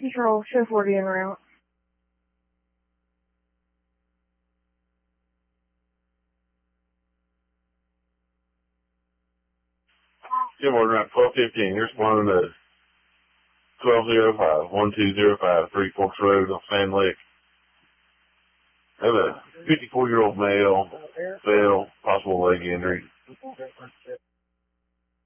Control, show 40 en route. Good morning, around 12:15. You're responding to 1205, 1205, Three Forks Road on Sand Lake. I have a 54-year-old male, fell, possible leg injury.